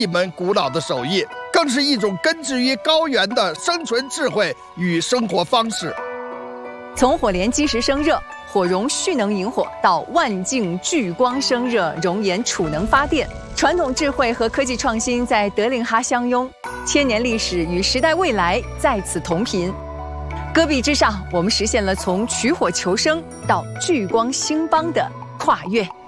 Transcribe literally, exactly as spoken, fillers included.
一门古老的手艺，更是一种根植于高原的生存智慧与生活方式。 从火莲基石生热、火熔蓄能引火到万径聚光生热、熔岩储能发电，传统智慧和科技创新在德令哈相拥，千年历史与时代未来在此同频。戈壁之上，我们实现了从取火求生到聚光兴邦的跨越。